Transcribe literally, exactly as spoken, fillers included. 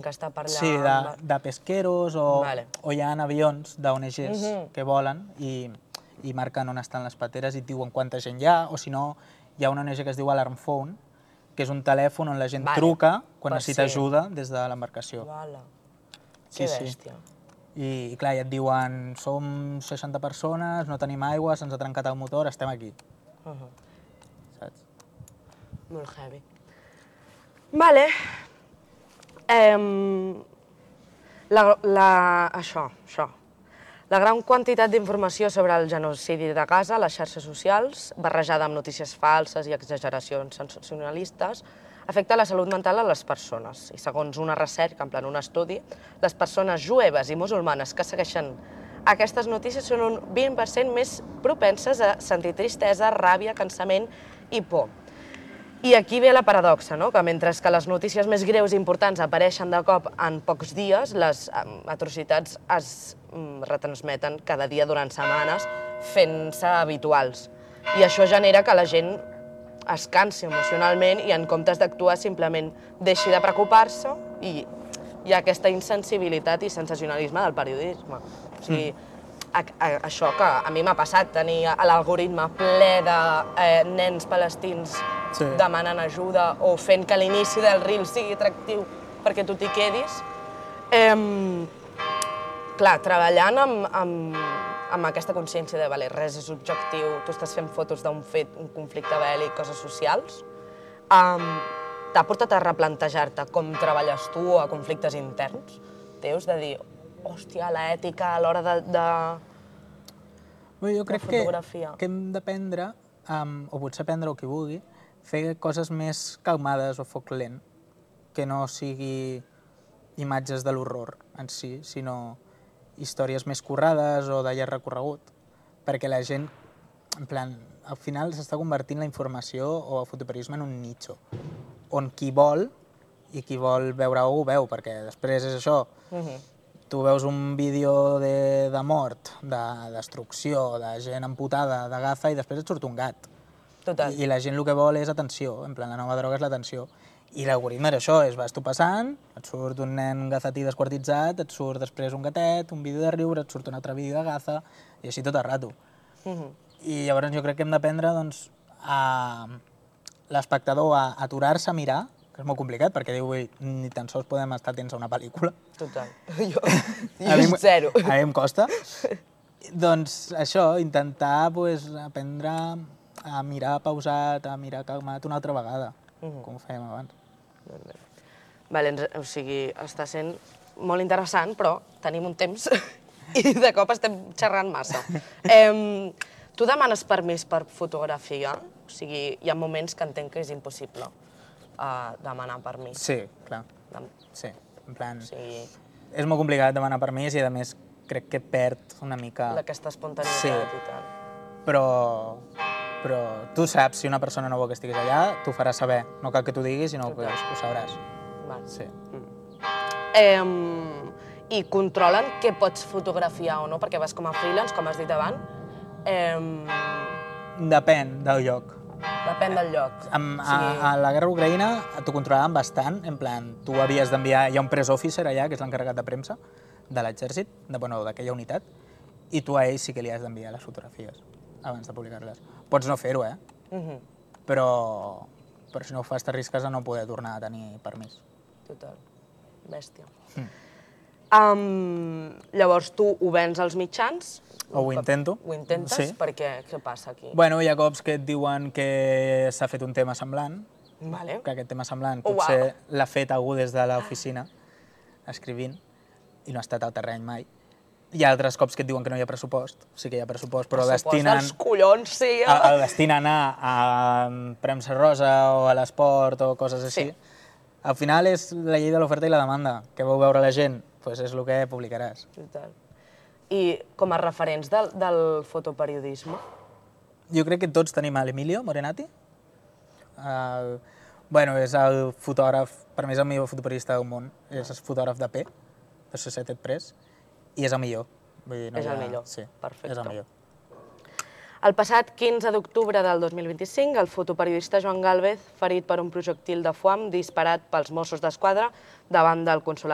que està per allà... Sí, de pesqueros o hi ha avions d'O N Ges que volen i marquen on estan les pateres i et diuen quanta gent hi ha, o si no, hi ha una O N G que es diu Alarm Phone, que és un telèfon on la gent truca quan necessita ajuda des de l'embarcació. Que bèstia. I clar, ja et diuen, som seixanta persones, no tenim aigua, se'ns ha trencat el motor, estem aquí. Saps? Molt heavy. Vale. Això, això. La gran quantitat d'informació sobre el genocidi de Gaza a les xarxes socials, barrejada amb notícies falses i exageracions sensacionalistes, afecta la salut mental a les persones. I segons una recerca, en plan un estudi, les persones jueves i musulmanes que segueixen aquestes notícies són un vint per cent més propenses a sentir tristesa, ràbia, cansament i por. I aquí ve la paradoxa, que mentre que les notícies més greus i importants apareixen de cop en pocs dies, les atrocitats es retransmeten cada dia durant setmanes fent-se habituals. I això genera que la gent es cansi emocionalment i en comptes d'actuar simplement deixi de preocupar-se i hi ha aquesta insensibilitat i sensacionalisme del periodisme. O sigui, això que a mi m'ha passat, tenir l'algoritme ple de nens palestins demanant ajuda o fent que l'inici del reel sigui atractiu perquè tu t'hi quedis. Clar, treballant amb aquesta consciència de res és objectiu, tu estàs fent fotos d'un fet, un conflicte bèl·lic, coses socials, t'ha portat a replantejar-te com treballes tu a conflictes interns teus, de dir, hòstia, l'ètica a l'hora de fotografia. Jo crec que hem d'aprendre, o potser aprendre o qui vulgui, fer coses més calmades o foc lent, que no sigui imatges de l'horror en si, sinó històries més currades o de llarg recorregut, perquè la gent, en plan, al final s'està convertint la informació o el fotoperiodisme en un nicho, on qui vol i qui vol veure-ho ho veu, perquè després és això, tu veus un vídeo de mort, de destrucció, de gent amputada de Gaza i després et surt un gat. I la gent el que vol és atenció, en plan, la nova droga és l'atenció. I l'algoritme és això, vas tu passant, et surt un nen gazatí desquartitzat, et surt després un gatet, un vídeo de riure, et surt un altre vídeo de Gaza, i així tot el rato. I llavors jo crec que hem d'aprendre l'espectador a aturar-se a mirar, que és molt complicat, perquè diu, ni tan sols podem estar atents a una pel·lícula. Total, jo zero. A mi em costa. Doncs això, intentar aprendre a mirar pausat, a mirar calmat una altra vegada, com ho fèiem abans. O sigui, està sent molt interessant, però tenim un temps i de cop estem xerrant massa. Tu demanes permís per fotografiar? O sigui, hi ha moments que entenc que és impossible demanar permís. Sí, clar. Sí, en plan... És molt complicat demanar permís i, a més, crec que perd una mica... Aquesta espontaneïtat i tal. Però... però tu saps, si una persona no vol que estiguis allà, t'ho faràs saber. No cal que t'ho diguis, sinó que ho sabràs. Sí. I controlen què pots fotografiar o no? Perquè vas com a freelance, com has dit abans. Depèn del lloc. Depèn del lloc. A la guerra d'Ucraïna t'ho controlaven bastant, en plan, tu havies d'enviar... Hi ha un press officer allà, que és l'encarregat de premsa, de l'exèrcit, d'aquella unitat, i tu a ell sí que li has d'enviar les fotografies abans de publicar-les. Pots no fer-ho, eh? Però si no ho fas t'arrisques a no poder tornar a tenir permís. Total. Bèstia. Llavors tu ho vens als mitjans? O ho intento. Ho intentes? Per què? Què passa aquí? Bueno, hi ha cops que et diuen que s'ha fet un tema semblant, que aquest tema semblant potser l'ha fet algú des de l'oficina, escrivint, i no ha estat al terreny mai. Hi ha altres cops que et diuen que no hi ha pressupost, sí que hi ha pressupost, però destinen... Pressupost dels collons, sí! El destinen a premsa rosa o a l'esport o coses així. Al final és la llei de l'oferta i la demanda. Què vau veure la gent? Doncs és el que publicaràs. Total. I com a referents del fotoperiodisme? Jo crec que tots tenim l'Emilio Morenati. Bueno, és el fotògraf, per mi és el millor fotoperiodista del món, és el fotògraf de P, de Associated Press, i és el millor. És el millor, perfecte. És el millor. El passat quinze d'octubre del dos mil vint-i-cinc, el fotoperiodista Joan Gálvez, ferit per un projectil de foam disparat pels Mossos d'Esquadra davant del Consolat